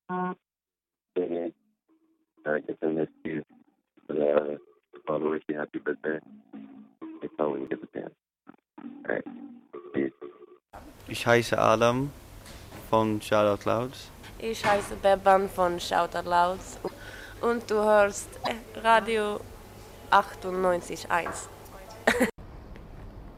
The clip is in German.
Singing, get to miss you. But, I want to wish you happy birthday. It's all when you get the chance. All right. Peace. Ich heiße Adam von Shoutout Louds. Ich heiße Beban von Shoutout Louds und du hörst Radio 98.1.